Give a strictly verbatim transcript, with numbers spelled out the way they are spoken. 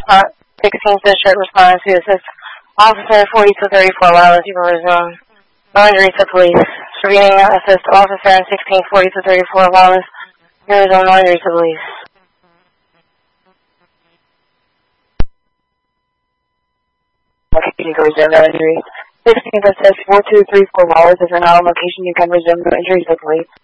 response, sixteen district response to assist Officer forty-two thirty-four Wallace, you can resume. No injuries to police. Intervening assist Officer in sixteen forty-two thirty-four Wallace, you can resume. No injuries to police. Okay, you can resume. No injuries. sixteen assist four two three four Wallace, if you're not on location, you can resume. No injuries to police.